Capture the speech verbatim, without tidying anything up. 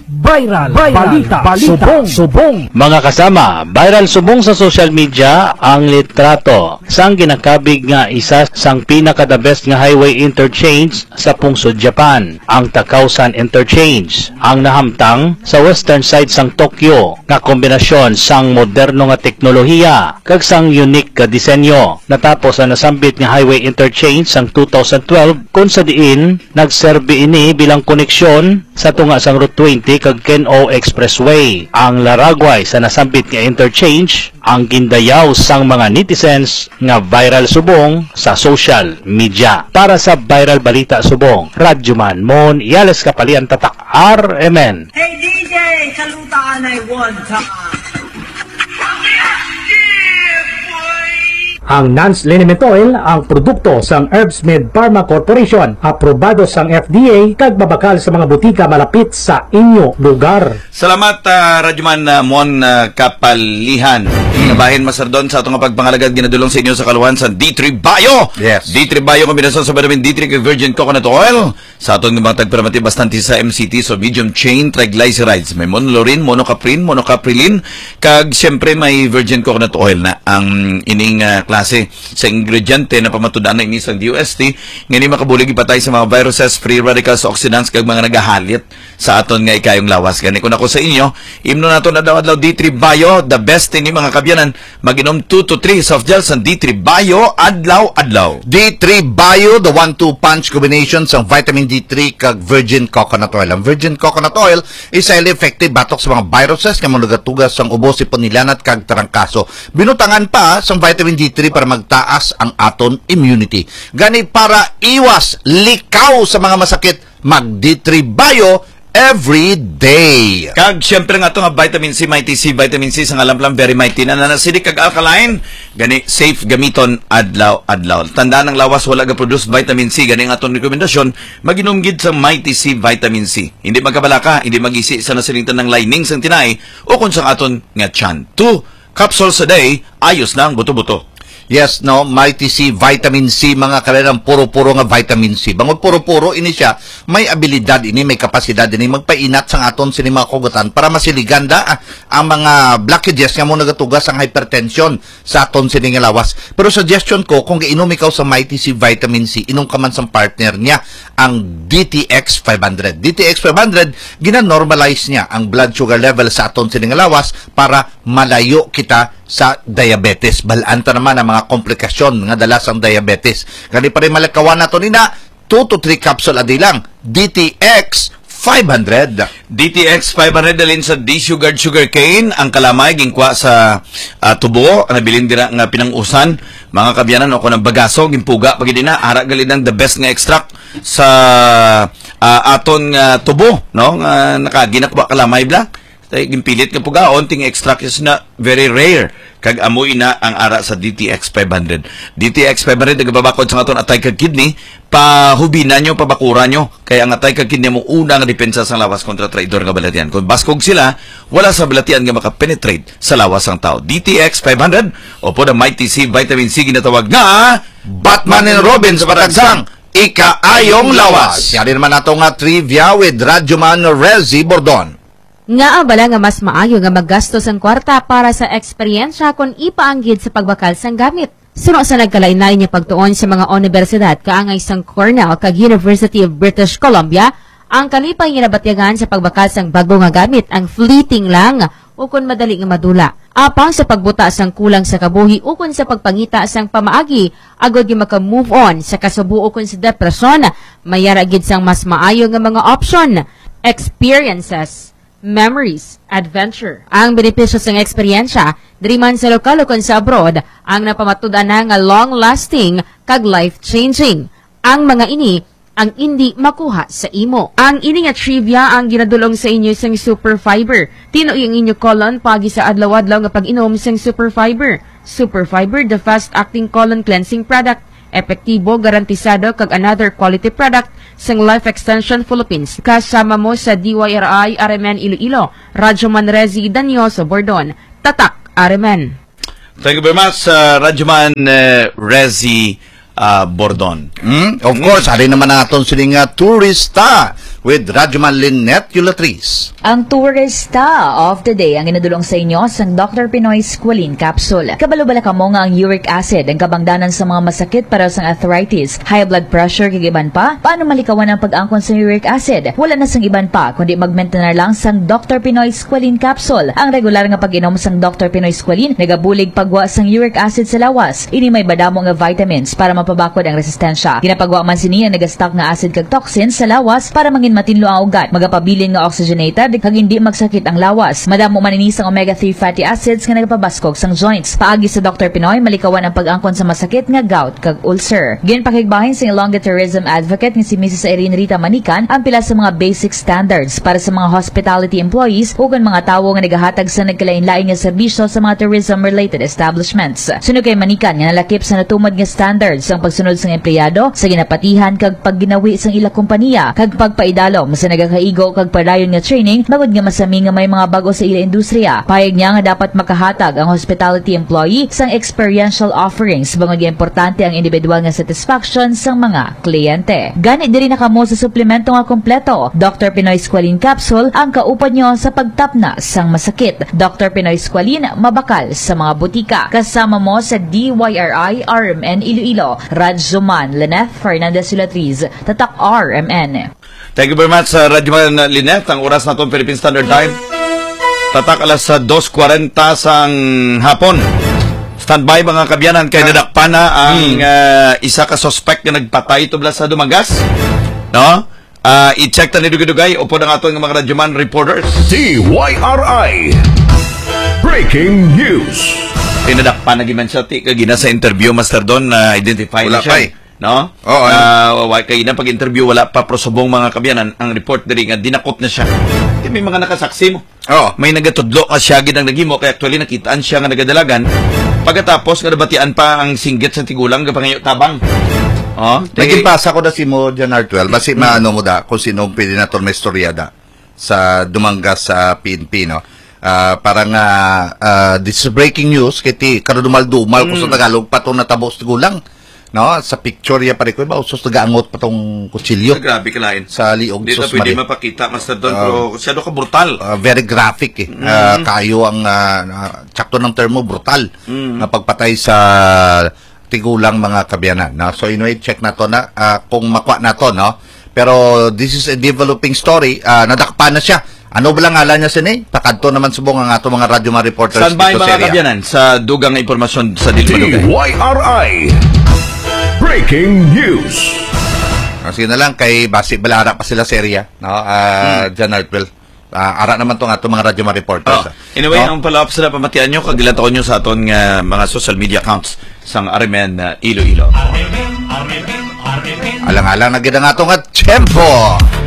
Viral, viral balita, balita, subong, subong. Mga kasama, viral subong sa social media ang litrato sang ginakabig nga isa sang pinaka the best nga highway interchange sa pungsod Japan, ang Takausan Interchange, ang nahamtang sa western side sang Tokyo nga kombinasyon sang moderno nga teknolohiya kag sang unique nga disenyo. Natapos ang nasambit nga highway interchange sang two thousand twelve kung sa diin nagserbi ini bilang koneksyon sa tunga sang Route twenty kag Ken-O Expressway. Ang laragway sa nasambit nga interchange ang gindayaw sang mga netizens nga viral subong sa social media. Para sa viral balita subong, Radyoman Mon Iales Kapalian Tatak R M N. Hey D J, salutaan ay one time. Ang Nance Liniment Oil ang produkto sang Herbsmith Pharma Corporation, aprobado sang F D A kag babakal sa mga butika malapit sa inyo lugar. Salamat uh, Radyoman uh, Mon uh, Kapalihan. Nabahin masardon sa atong pagpangalagad ginadulong sa inyo sa kaluhan sa D three Bio. Yes. D three Bio kombinasyon sa vitamin D three kag virgin coconut oil. Sa atong mga tagparamati bastante sa M C T so medium chain triglycerides. May monolaurin, monocaprin, monocaprilin kag siyempre may virgin coconut oil na ang ining uh, klase sa ingrediente na pamatudan na ini sa D O S T ngani makabulig ipatay sa mga viruses, free radicals, oxidants kag mga nagahalit sa aton nga ikayong lawas. Gani kun ako sa inyo, imno nato na daw adlaw D three Bio, the best ini mga kabyanan. Maginom two to three soft gels sa D three Bio adlaw-adlaw. D three Bio, the one two punch combination sa vitamin D three kag virgin coconut oil. Ang virgin coconut oil is highly effective batok sa mga viruses nga manugatugas sang ubo, sipon, nilanat kag tarangkaso. Binutangan pa sa vitamin D three para magtaas ang aton immunity. Gani para iwas likaw sa mga masakit, mag D three Bio every day. Kag siyempre nga ito nga vitamin C, mighty C, vitamin C sa ngalamplang very mighty na nanasidik kag alkaline. Gani safe gamiton adlaw-adlaw. Tandaan ng lawas wala ga produce vitamin C. Gani nga itong rekomendasyon, maginom gid sa mighty C vitamin C. Hindi magkabalaka, hindi magisi sa nasilintan ng lining sang tinay o kung sa aton nga tiyan. Two capsules a day, ayos na ang buto-buto. Yes, no, Mighty C, vitamin C, mga kailangan puro-puro nga vitamin C. Bangod puro-puro ini siya, may abilidad ini, may kapasidad ini magpainat sang aton sini mga kugutan para masiliganda ah, ang mga blockages nga mo nagatugas ang hypertension sa aton sini nga lawas. Pero suggestion ko, kung iinom ikaw sa Mighty C vitamin C, inom ka man sa partner niya ang D T X five hundred. D T X five hundred, gina-normalize niya ang blood sugar level sa aton sini nga lawas para malayo kita sa diabetes. Balanta naman ang mga komplikasyon nga dala sang diabetes. Kani pa rin malakawan nato nina, two to three capsule a day lang. D T X five hundred. D T X five hundred dalin sa D-sugared sugar cane. Ang kalamay, ginkwa sa uh, tubo. Ang nabilin dira nga pinangusan. Mga kabyanan, ako ng bagaso, gimpuga. Pagin na, ara galin the best nga extract sa uh, aton uh, tubo. No? Uh, nakaginakwa kalamay bla. Tay gimpilit nga pugaon ting extract is na very rare kag amoy na ang ara sa D T X five hundred. D T X five hundred nagababakod sa aton atay kag kidney, pahubinan nyo, pabakura nyo. Kaya ang atay kag kidney mo una nga depensa sa lawas kontra traidor nga balatian. Kung baskog sila, wala sa balatian nga makapenetrate sa lawas ang tao. D T X five hundred o po na Mighty C vitamin C ginatawag nga Batman and Robin sa patagsang ikaayong lawas. Yan naman nato nga trivia with Radyoman Rezi Bordon. Nga abala nga mas maayo nga maggastos ang kwarta para sa eksperyensya kung ipaanggid sa pagbakal sang gamit. Suno sa nagkalain-lain niya pagtuon sa mga universidad kaangay sang Cornell kag University of British Columbia, ang kalipay nga nabatyagan sa pagbakal sang bago nga gamit ang fleeting lang ukon madali nga madula. Apang sa pagbuta sang kulang sa kabuhi ukon sa pagpangita sang pamaagi, agod nga maka-move on sa kasubuo ukon sa depresyon, mayara gid sang mas maayo nga mga option, experiences, memories, adventure. Ang benepisyo sa eksperyensya, diri man sa lokal o kon sa abroad, ang napamatudan na nga long-lasting kag life-changing. Ang mga ini, ang hindi makuha sa imo. Ang ini nga trivia ang ginadulong sa inyo sang Super Fiber. Tino yung inyo colon pagi sa adlaw-adlaw nga pag-inom sang Super Fiber. Super Fiber, the fast-acting colon cleansing product. Epektibo, garantisado kag another quality product sang Life Extension Philippines. Kasama mo sa D Y R I R M N Iloilo, Radyoman Rezi Danyoso Bordon, Tatak R M N. Thank you very much, uh, Radyoman uh, Rezi uh, Bordon. Mm? Of course, hari naman ang aton siling uh, turista with Radyoman Lynette Yulatriz. Ang tourista of the day ang inadulong sa inyo sang Doctor Pinoy Squalene Capsule. Kabalo-bala ka mo nga ang uric acid ang kabangdanan sa mga masakit para sa arthritis, high blood pressure kagiban pa. Paano malikawan ang pag-angkon sa uric acid? Wala na sang iban pa kundi mag-maintain lang sang Doctor Pinoy Squalene Capsule. Ang regular nga pag-inom sang Doctor Pinoy Squalene nagabulig pagwa sang uric acid sa lawas. Ini may badamo nga vitamins para mapabakod ang resistensya. Ginapagwa man siniya nagastock nga acid kag toxins sa lawas para mangin matinlo ang ugat, magapabilin nga oxygenated kag hindi magsakit ang lawas. Madamo maninis ang omega three fatty acids nga nagapabaskog sang joints. Paagi sa Doctor Pinoy malikawan ang pag-angkon sa masakit nga gout kag ulcer. Ginpakigbahin sa ilongga tourism advocate nga si Missus Irene Rita Manican ang pila sa mga basic standards para sa mga hospitality employees ug ang mga tawo nga nagahatag sa nagkalain-lain nga serbisyo sa mga tourism related establishments. Suno kay Manican nga nalakip sa natumad nga standards ang pagsunod sang empleyado sa ginapatihan kag pagginawi sang ila kompanya kag pagpaidalom sa nagakaigo kag padayon nga training bagod nga masami nga may mga bago sa ila industriya. Payag niya nga dapat makahatag ang hospitality employee sang experiential offerings bangod nga importante ang individual nga satisfaction sang mga kliyente. Gani diri na kamo sa suplemento nga kompleto. Doctor Pinoy Squalene Capsule ang kaupad nyo sa pagtapna sang masakit. Doctor Pinoy Squalene mabakal sa mga butika. Kasama mo sa D Y R I R M N Iloilo, Radyoman Lynette Fernandez Yulatriz, Tatak R M N. Thank you very much, uh, Radyoman Lynette. Ang oras na itong Philippine Standard Time. Tatak alas sa two forty sang hapon. Standby mga kabyanan kay nadakpa na ang hmm. uh, isa ka suspect na nagpatay tubla sa Dumagas. No? Uh, i-check na ni Dugay-Dugay upo ng ato ng mga Radyoman reporters. D Y R I Breaking News. Pinadakpa na giman siya ti kagina sa interview master Don na uh, identify wala na siya. Pa, no? Oo. Uh, uh, kay na pag-interview wala pa prosubong mga kabyanan ang report diri nga dinakot na siya. Kaya may mga nakasaksi mo. Oo. May nagatudlo ka siya gid ang nagimo kay actually nakitaan siya nga nagadalagan. Pagkatapos nga nabatian pa ang singgit sa tigulang nga pangayo tabang. Oh, naging pasa ko na si mo Jan Artwell basi hmm. maano mo da kung sino pwede na may istorya da sa Dumangas sa P N P, no? Uh, parang uh, uh, this is breaking news kiti karudumal-dumal mm. ko sa Tagalog patong natabos tigulang, no? Sa picture ya pare ko ba usos nagaangot patong kutsilyo. Grabe ka lain. Sa liog dito sus pwede mapakita master Don uh, pero masyado ka brutal. Uh, very graphic eh. Mm. Uh, kayo ang uh, uh, sakto ng termo brutal mm. na pagpatay sa tigulang mga kabyanan, no? So anyway, check na to na uh, kung makwa na to, no? Pero this is a developing story. Uh, nadakpa na siya. Ano ba lang ngalan niya sini? Pakadto naman subong ang ato mga Radyoman reporters dito sa area. Mga kabyanan sa dugang impormasyon sa Dilmadugay. D Y R I Breaking News. Sige na lang kay basi balara pa sila sa area, no? Uh, hmm. Jan Artwell. Uh, ara naman to nga ato mga Radyoman reporters. Oh. Anyway, no? Ang follow-up sila pamatian nyo kagilantaon nyo sa aton nga mga social media accounts sang R M N uh, Iloilo. R M N, R M N, R M N. Alang-alang na gid ang ato nga tempo.